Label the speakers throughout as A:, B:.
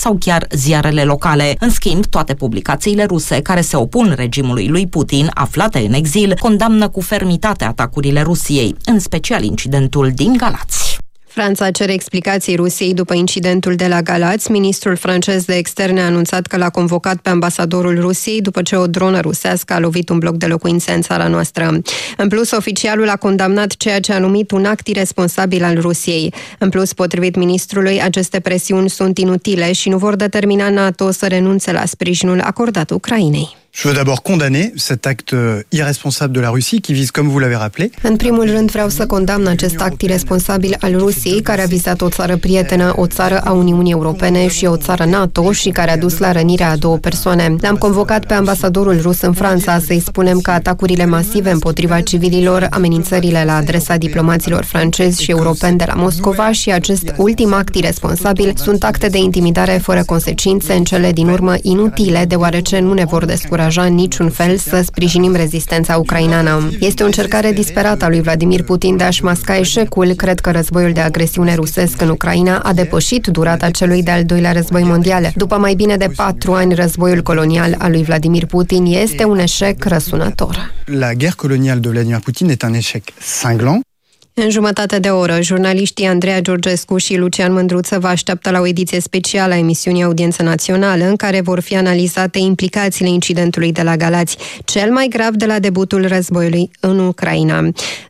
A: sau chiar ziarele locale. În schimb, toate publicațiile ruse care se opun regimului lui Putin, aflate în exil, condamnă cu fermitate atacurile Rusiei, în special incidentul din Galați.
B: Franța cere explicații Rusiei după incidentul de la Galați. Ministrul francez de externe a anunțat că l-a convocat pe ambasadorul Rusiei după ce o dronă rusească a lovit un bloc de locuințe în țara noastră. În plus, oficialul a condamnat ceea ce a numit un act irresponsabil al Rusiei. În plus, potrivit ministrului, aceste presiuni sunt inutile și nu vor determina NATO să renunțe la sprijinul acordat Ucrainei.
C: Je veux d'abord condamner cet acte irresponsabil de la Russie qui vise, comme vous l'avez rappelé.
B: În primul rând vreau să condamn acest act irresponsabil al Rusiei, care a vizat o țară prietenă, o țară a Uniunii Europene și o țară NATO și care a dus la rănirea a 2 persoane. L-am convocat pe ambasadorul rus în Franța să-i spunem că atacurile masive împotriva civililor, amenințările la adresa diplomaților francezi și europeni de la Moscova și acest ultim act irresponsabil sunt acte de intimidare fără consecințe, în cele din urmă inutile, deoarece nu ne vor descuraja în niciun fel să sprijinim rezistența ucraineană. Este o încercare disperată a lui Vladimir Putin de a-și masca eșecul. Cred că războiul de agresiune rusesc în Ucraina a depășit durata celui de-al doilea război mondial. După mai bine de 4 ani, războiul colonial al lui Vladimir Putin este un eșec răsunător.
C: La guerre coloniale de Vladimir Putin est un échec cinglant.
B: În jumătate de oră, jurnaliștii Andreea Georgescu și Lucian Mândruță vă așteaptă la o ediție specială a emisiunii Audiență Națională, în care vor fi analizate implicațiile incidentului de la Galați, cel mai grav de la debutul războiului în Ucraina.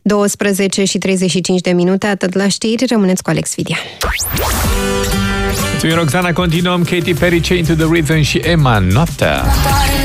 B: 12:35, atât la știri, rămâneți cu Alex Vidia.
D: Mulțumim, Roxana, continuăm. Katy Perry, Chained to the Rhythm și Emma, Noaptea.